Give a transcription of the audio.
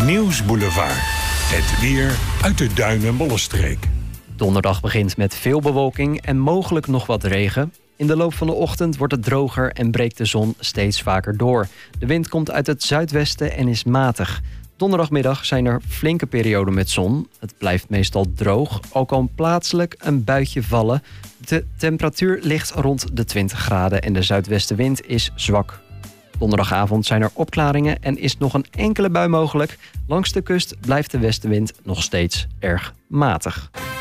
Nieuwsboulevard. Het weer uit de Duin- en Bollenstreek. Donderdag begint met veel bewolking en mogelijk nog wat regen. In de loop van de ochtend wordt het droger en breekt de zon steeds vaker door. De wind komt uit het zuidwesten en is matig. Donderdagmiddag zijn er flinke perioden met zon. Het blijft meestal droog, al kan plaatselijk een buitje vallen. De temperatuur ligt rond de 20 graden en de zuidwestenwind is zwak. Donderdagavond zijn er opklaringen en is nog een enkele bui mogelijk. Langs de kust blijft de westenwind nog steeds erg matig.